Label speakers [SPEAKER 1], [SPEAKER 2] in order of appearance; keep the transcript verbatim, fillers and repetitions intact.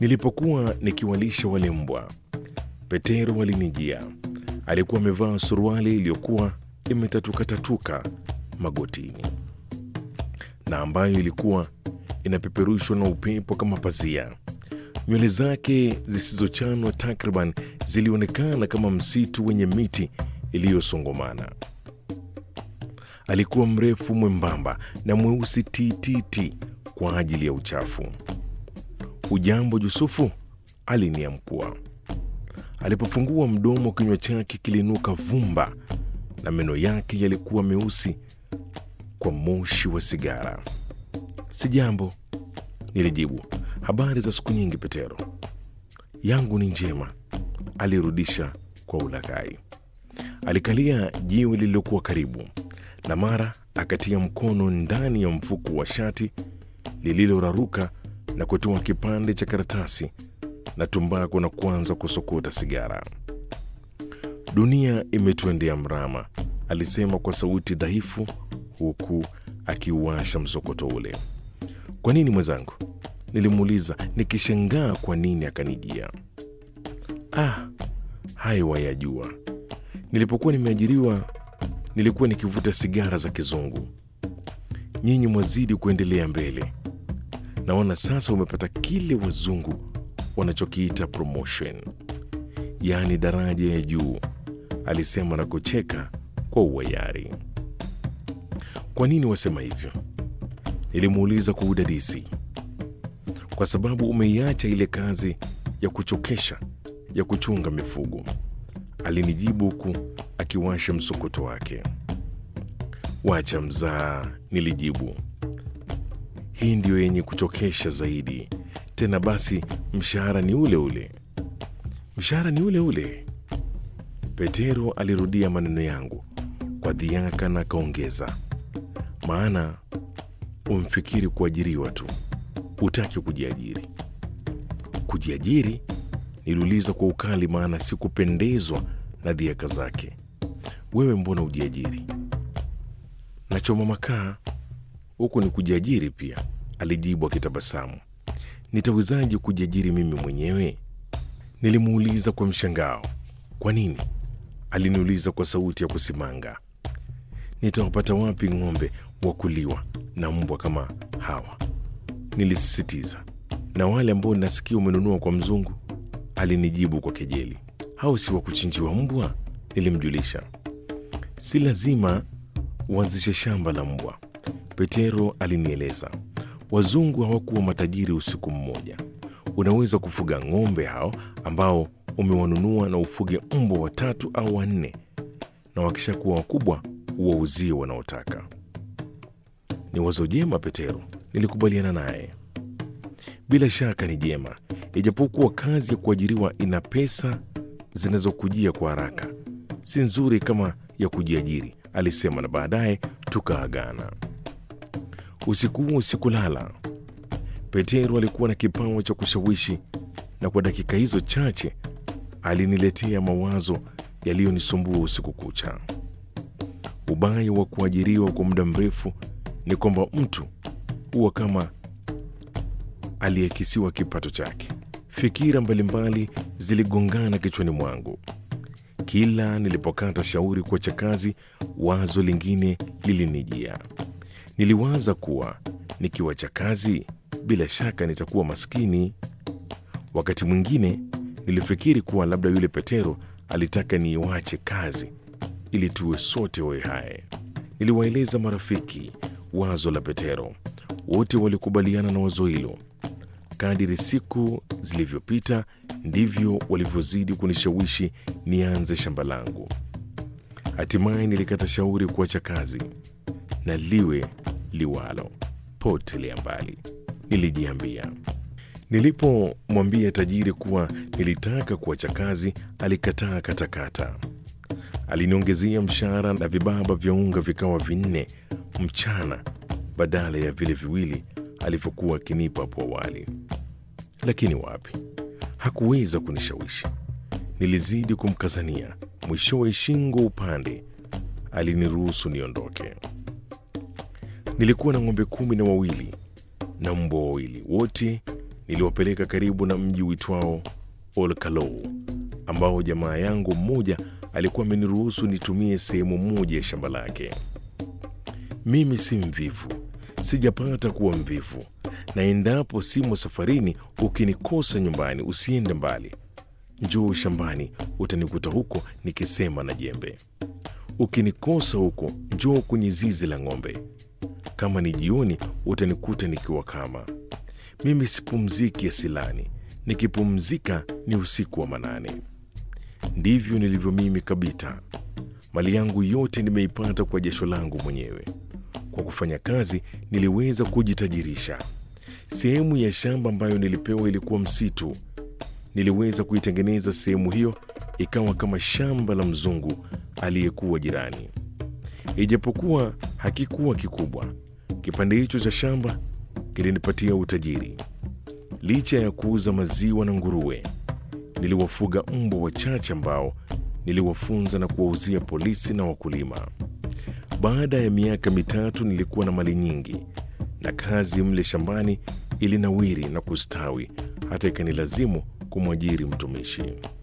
[SPEAKER 1] Nilipokuwa nikiwalisha wale mbwa, Petero alinijia. Alikuwa amevaa suruali iliyokuwa imetatuka-tatuka magotini na ambayo ilikuwa inapeperushwa na upepo kama pazia. Nywele zake zisizochanwa takriban zilionekana kama msitu wenye miti iliyosongomana. Alikuwa mrefu, mwembamba na mweusi tititi kwa ajili ya uchafu. "Ujambo Yusufu?" aliniamkua. Alipofungua mdomo, kinywa chake kilinuka vumba na meno yake yalikuwa meusi kwa moshi wa sigara. "Sijambo," nilijibu. "Habari za siku nyingi Petero?" "Yangu ni njema," alirudisha kwa ulaghai. Alikalia jiwe lililokuwa karibu na mara akatia mkono ndani ya mfuko wa shati lililoraruka na kutoa kipande cha karatasi na tumbako na kuanza kusokota sigara. "Dunia imetuendea mrama," alisema kwa sauti dhaifu huku akiuasha msokoto ule. "Kwa nini mwenzangu?" nilimuuliza nikishangaa kwa nini akanijia. "Ah, hayo wayajua. Nilipokuwa nimeajiriwa nilikuwa nikivuta sigara za kizungu. Nyinyi mwazidi kuendelea mbele. Naona sasa umepata kile wazungu wanachokiita promotion, yaani daraja ya juu," alisema na kucheka kwa uwayari. "Kwa nini wasema hivyo?" nilimuuliza kwa udadisi. "Kwa sababu umeiacha ile kazi ya kuchokesha ya kuchunga mifugo," alinijibu huku akiwasha msokoto wake. "Wacha mzaa," nilijibu. "Hii ndiyo yenye kuchokesha zaidi. Tena basi mshahara ni ule ule." "Mshahara ni ule ule?" Petero alirudia maneno yangu kwa dhiaka na akaongeza, "Maana umfikiri kuajiriwa tu, hutaki kujiajiri." "Kujiajiri?" niliuliza kwa ukali, maana sikupendezwa na dhiaka zake. "Wewe mbona ujiajiri?" "Nachoma makaa, huku ni kujiajiri pia," alijibu akitabasamu. "Nitawezaje kujiajiri mimi mwenyewe?" Nilimuuliza kwa mshangao. "Kwa nini?" aliniuliza kwa sauti ya kusimanga. "Nitawapata wapi ng'ombe wa kuliwa na mbwa kama hawa?" nilisisitiza. "Na wale ambao nasikia umenunua kwa mzungu?" alinijibu kwa kejeli. "Hao si wa kuchinjiwa mbwa?" nilimjulisha. "Si lazima uanzishe shamba la mbwa," Petero alinieleza. "Wazungu hawakuwa matajiri usiku mmoja. Unaweza kufuga ng'ombe hao ambao umewanunua na ufuge mbwa watatu au wanne, na wakishakuwa wakubwa uwauzie wanaotaka." "Ni wazo jema Petero," nilikubaliana naye. "Bila shaka ni jema, ijapokuwa kazi ya kuajiriwa ina pesa zinazokujia kwa haraka, si nzuri kama ya kujiajiri," alisema na baadaye tukaagana. Usiku huo sikulala. Petero alikuwa na kipawa cha kushawishi na kwa dakika hizo chache aliniletea mawazo yaliyonisumbua usiku kucha. Ubaya wa kuajiriwa kwa muda mrefu ni kwamba mtu huwa kama aliyekisiwa kipato chake. Fikira mbalimbali ziligongana kichwani mwangu. Kila nilipokata shauri kuacha kazi, wazo lingine lilinijia. Niliwaza kuwa nikiwacha kazi bila shaka nitakuwa maskini. Wakati mwingine nilifikiri kuwa labda yule Petero alitaka niiwache kazi ili tuwe sote wawe hai. Niliwaeleza marafiki wazo la Petero. Wote walikubaliana na wazo hilo. Kadiri siku zilivyopita ndivyo walivyozidi kunishawishi nianze shamba langu. Hatimaye nilikata shauri kuacha kazi, na liwe liwalo, potelea mbali, nilijiambia. Nilipomwambia tajiri kuwa nilitaka kuacha kazi, alikataa katakata. Aliniongezea mshahara na vibaba vya unga vikawa vinne mchana badala ya vile viwili alivyokuwa akinipa hapo awali. Lakini wapi, hakuweza kunishawishi. Nilizidi kumkazania. Mwishowe shingo upande aliniruhusu niondoke. Nilikuwa na ng'ombe kumi na wawili na mbwa wawili, wote Niliwapeleka karibu na mji uitwao Olkalou, ambao jamaa yangu mmoja alikuwa ameniruhusu nitumie sehemu moja ya shamba lake. Mimi si mvivu, sijapata kuwa mvivu, na endapo simo safarini, ukinikosa nyumbani usiende mbali. Njoo shambani, utanikuta huko nikisema na jembe. Ukinikosa huko, njoo kwenye zizi la ng'ombe. Kama ni jioni, utanikuta nikiwa kama. Mimi sipumziki asilani, nikipumzika ni usiku wa manane. Ndivyo nilivyo mimi Kabita. Mali yangu yote nimeipata kwa jasho langu mwenyewe. Kwa kufanya kazi niliweza kujitajirisha. Sehemu ya shamba ambayo nilipewa ilikuwa msitu. Niliweza kuitengeneza sehemu hiyo ikawa kama shamba la mzungu aliyekuwa jirani. Ijapokuwa hakikuwa kikubwa, kipande hicho cha shamba kilinipatia utajiri. Licha ya kuuza maziwa na nguruwe, niliwafuga mbwa wachache ambao niliwafunza na kuwauzia polisi na wakulima. Baada ya miaka mitatu nilikuwa na mali nyingi, na kazi mle shambani ilinawiri na kustawi hata ikanilazimu kumwajiri mtumishi.